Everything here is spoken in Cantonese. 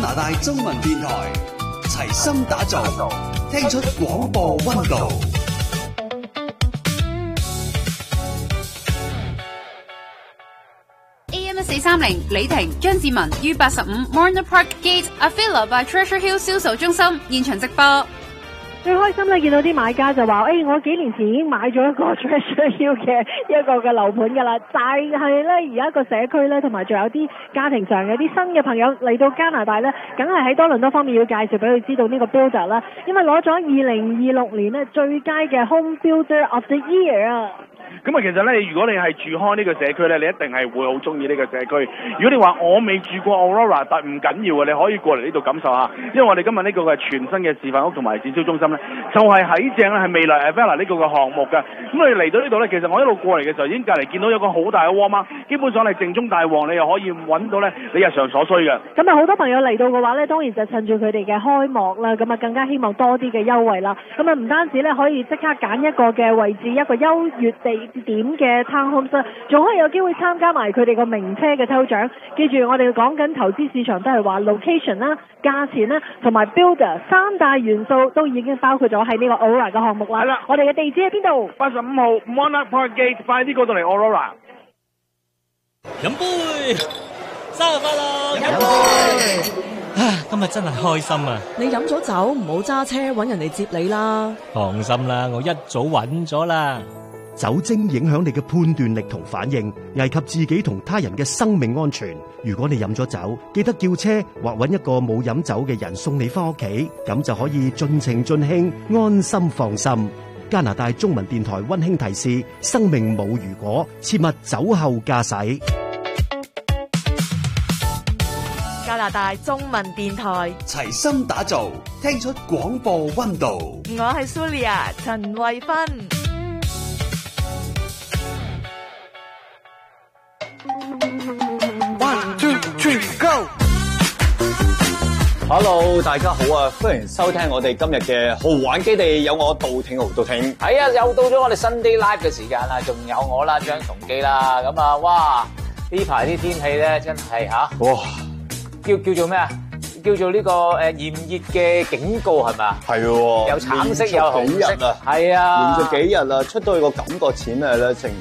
拿大中文電台，齊心打造，聽出廣播溫度。 AM1430李婷、張志文於85 Warner Park Gate Avila by Treasure Hill 銷售中心現場直播。 最開心咧，見到啲買家就話：我幾年前已經買咗一個 Treasure Hill 嘅一個嘅樓盤㗎啦。但係咧，而家個社區咧，同埋仲有啲家庭上有啲新嘅朋友嚟到加拿大咧，梗係喺多倫多方面要介紹俾佢知道呢個 builder 啦，因為攞咗2026年咧最佳嘅 Home Builder of the Year 啊！ 咁啊，其實咧，如果你係住開呢個社區咧，你一定係會好中意呢個社區。如果你話我未住過 Aurora， 但唔緊要啊，你可以過嚟呢度感受下。因為我哋今日呢個係全新嘅示範屋同埋展銷中心咧，就係喺正咧係未來 Avila 呢個嘅項目㗎。咁你嚟到呢度咧，其實我一路過嚟嘅時候已經隔離見到有個好大嘅 Walmart，基本上係正中大旺，你又可以揾到咧你日常所需嘅。 咁啊，好多朋友嚟到嘅話咧，當然就趁住佢哋嘅開幕啦，咁啊更加希望多啲嘅優惠啦。咁啊唔單止咧可以即刻揀一個嘅位置，一個優越地點嘅 townhomes， 仲可以有機會參加埋佢哋個名車嘅抽獎。記住，我哋講緊投資市場都係話 location 啦、價錢啦，同埋 builder 三大元素都已經包括咗喺呢個 Aurora 嘅項目啦。 係啦， 我哋嘅地址喺邊度 ？85號 Warner Park Gate， 快啲過到嚟 Aurora。 飲杯，生日快樂！飲杯。今日真係開心啊！ 你飲咗酒唔好揸車，搵人嚟接你啦。 放心啦，我一早揾咗啦。 酒精影響你嘅判斷力同反應，危及自己同他人嘅生命安全。如果你飲咗酒，記得叫車或搵一個冇飲酒嘅人送你返屋企，咁就可以盡情盡興，安心放心。加拿大中文電台溫馨提示：生命冇如果，切勿酒後駕駛。 加拿大中文電台齊心打造，聽出廣播溫度。 我係 Sulia 陳慧芬。 One, two, three, go! Hello， 大家好啊！歡迎收聽我哋今日嘅豪玩基地，有我杜挺豪杜挺。 係啊，又到咗我哋 Sunday Live 嘅時間啦，仲有我啦張崇基啦，咁啊，哇！呢排啲天氣咧真係吓，哇！叫做咩啊？叫做呢個炎熱嘅警告係咪啊？ 係喎， 有橙色有紅色啊， 係啊， 連續幾日啦，出到去個感覺淺係咧成